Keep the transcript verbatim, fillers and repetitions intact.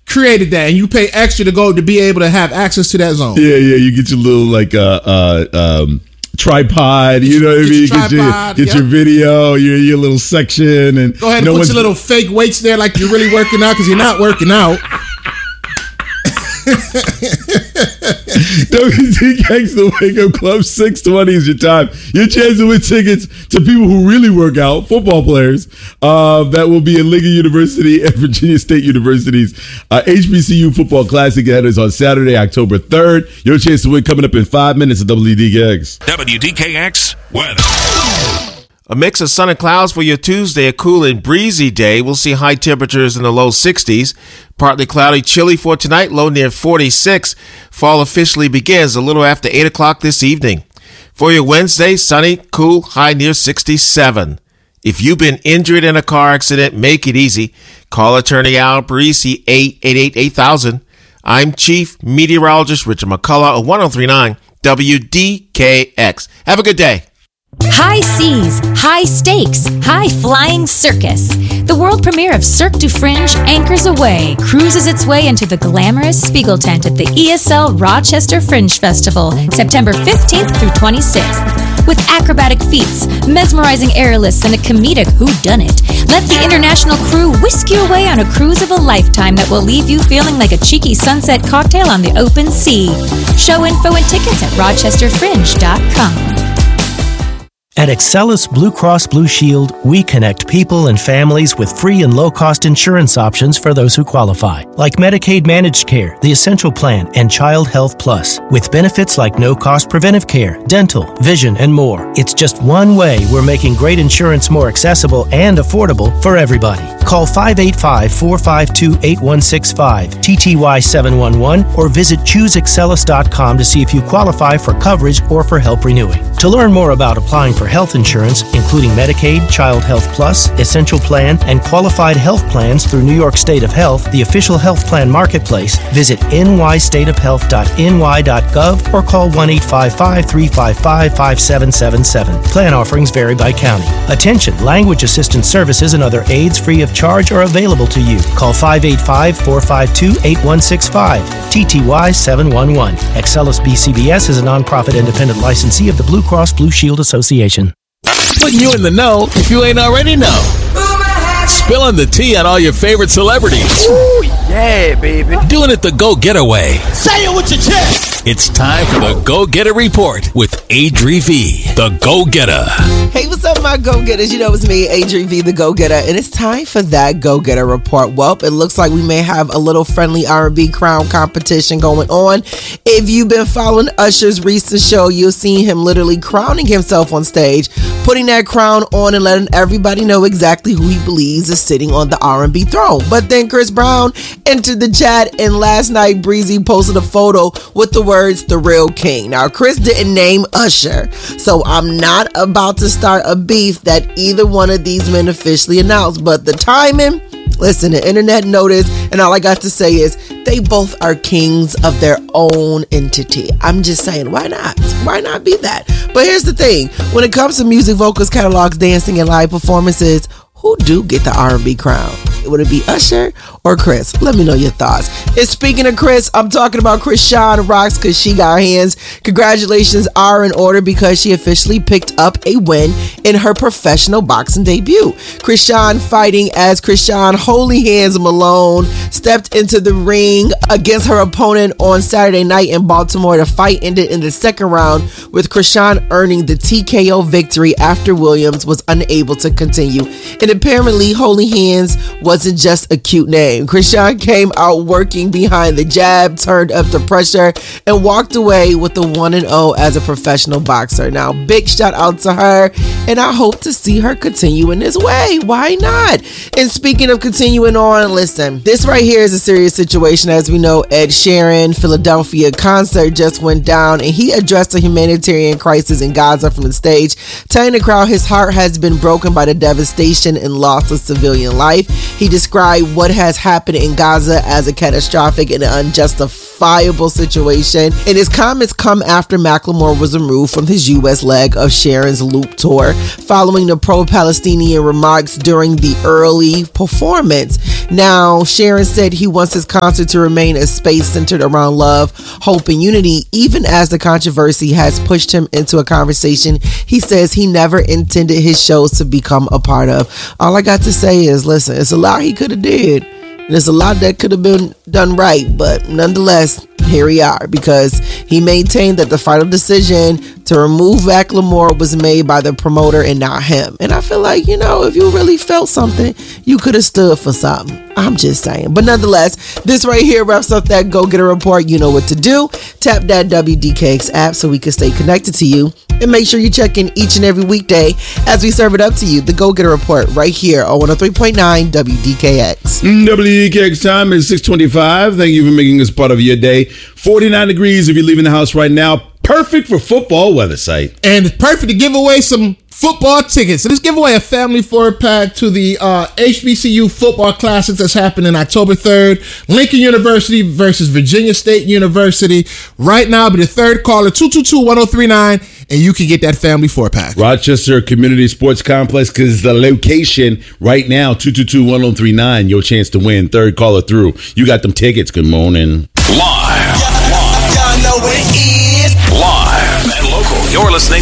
created that, and you pay extra to go to be able to have access to that zone. Yeah, yeah. You get your little like uh uh um. tripod, you know what I mean? Get, your, tripod, get, your, get yep. your video, your your little section, and go ahead and no put your little fake weights there, like you're really working out because you're not working out. W D K X, the Wake Up Club, six twenty is your time. Your chance to win tickets to people who really work out, football players, uh, that will be at Lincoln University and Virginia State University's uh, H B C U Football Classic. That is on Saturday, October third. Your chance to win coming up in five minutes at W D K X. W D K X weather. A mix of sun and clouds for your Tuesday, a cool and breezy day. We'll see high temperatures in the low sixties. Partly cloudy, chilly for tonight, low near forty-six. Fall officially begins a little after eight o'clock this evening. For your Wednesday, sunny, cool, high near sixty-seven. If you've been injured in a car accident, make it easy. Call attorney Al Parisi, eight eight eight, eight thousand. I'm Chief Meteorologist Richard McCullough of one oh three point nine W D K X. Have a good day. High seas, high stakes, high flying circus. The world premiere of Cirque du Fringe anchors away, cruises its way into the glamorous Spiegel tent at the E S L Rochester Fringe Festival, September fifteenth through twenty-sixth. With acrobatic feats, mesmerizing airlists, and a comedic whodunit, let the international crew whisk you away on a cruise of a lifetime that will leave you feeling like a cheeky sunset cocktail on the open sea. Show info and tickets at rochester fringe dot com. At Excellus Blue Cross Blue Shield, we connect people and families with free and low-cost insurance options for those who qualify, like Medicaid Managed Care, the Essential Plan, and Child Health Plus, with benefits like no-cost preventive care, dental, vision, and more. It's just one way we're making great insurance more accessible and affordable for everybody. Call five eight five, four five two, eight one six five, T T Y seven one one, or visit choose excellus dot com to see if you qualify for coverage or for help renewing. To learn more about applying for health insurance, including Medicaid, Child Health Plus, Essential Plan, and qualified health plans through New York State of Health, the official health plan marketplace, visit n y state of health dot n y dot gov or call one eight five five, three five five, five seven seven seven. Plan offerings vary by county. Attention, language assistance services and other aids free of charge are available to you. Call five eight five, four five two, eight one six five, T T Y seven one one. Excellus B C B S is a nonprofit independent licensee of the Blue Cross Blue Shield Association. Putting you in the know if you ain't already know. Spilling the tea on all your favorite celebrities. Ooh, yeah, baby. Doing it the go-getaway. Say it with your chest. It's time for the Go-Getter Report with Adri V, the Go-Getter. Hey, what's up, my Go-Getters? You know it's me, Adri V, the Go-Getter, and it's time for that Go-Getter Report. Well, it looks like we may have a little friendly R and B crown competition going on. If you've been following Usher's recent show, you'll see him literally crowning himself on stage, putting that crown on and letting everybody know exactly who he believes is sitting on the R and B throne. But then Chris Brown entered the chat, and last night Breezy posted a photo with the words "The Real King." Now, Chris didn't name Usher, so I'm not about to start a beef that either one of these men officially announced, but the timing, listen, the internet noticed, and all I got to say is they both are kings of their own entity. I'm just saying, why not? Why not be that? But here's the thing, when it comes to music, vocals, catalogs, dancing, and live performances, who do get the R and B crown? Would it be Usher or Chris? Let me know your thoughts. And speaking of Chris, I'm talking about Chrisean Rocks because she got hands. Congratulations are in order because she officially picked up a win in her professional boxing debut. Chrisean, fighting as Chrisean Holy Hands Malone, stepped into the ring against her opponent on Saturday night in Baltimore. The fight ended in the second round with Chrisean earning the T K O victory after Williams was unable to continue. And apparently Holy Hands wasn't just a cute name. Chrisean came out working behind the jab, turned up the pressure, and walked away with the one and oh as a professional boxer. Now, big shout out to her, and I hope to see her continue in this way. Why not? And speaking of continuing on, listen, this right here is a serious situation. As we know, Ed Sheeran Philadelphia concert just went down, and he addressed a humanitarian crisis in Gaza from the stage, telling the crowd his heart has been broken by the devastation and loss of civilian life. He described what has happened in Gaza as a catastrophic and unjustified unjustifiable situation. And his comments come after Macklemore was removed from his U S leg of Sharon's Loop tour following the pro-Palestinian remarks during the early performance. Now, Sharon said he wants his concert to remain a space centered around love, hope, and unity, even as the controversy has pushed him into a conversation he says he never intended his shows to become a part of. All I got to say is, listen, it's a lot he could have did. And there's a lot that could have been done right, but nonetheless, here we are, because he maintained that the final decision to remove Macklemore was made by the promoter and not him. And I feel like, you know, if you really felt something, you could have stood for something. I'm just saying. But nonetheless, this right here wraps up that Go Getter Report. You know what to do. Tap that W D K X app so we can stay connected to you. And make sure you check in each and every weekday as we serve it up to you. The Go Getter Report right here on one oh three point nine W D K X. W D K X time is six twenty-five. Thank you for making this part of your day. forty-nine degrees if you're leaving the house right now. Perfect for football weather site. And it's perfect to give away some football tickets. So let's give away a family four-pack to the uh, H B C U football classics that's happening October third. Lincoln University versus Virginia State University. Right now, be the third caller, two two two, one oh three nine, and you can get that family four-pack. Rochester Community Sports Complex, because the location right now, two two two, one oh three nine, your chance to win. Third caller through. You got them tickets. Good morning. Live. Y'all know what it is. Live and local. You're listening